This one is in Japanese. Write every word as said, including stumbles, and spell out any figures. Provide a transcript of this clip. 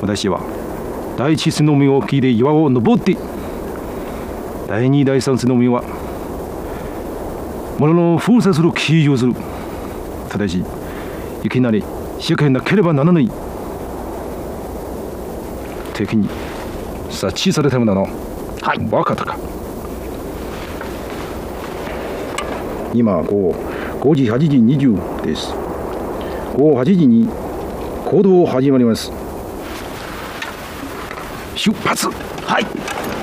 私は第一瀬の海沖で岩を登って、第二第三瀬の海は物の封鎖する記事をする。ただしいきなり仕掛けなければならない。敵に察知されたのだな。はい、分かったか。今午後ごじはちじにじゅうです。午後はちじに行動始まります。出発。はい。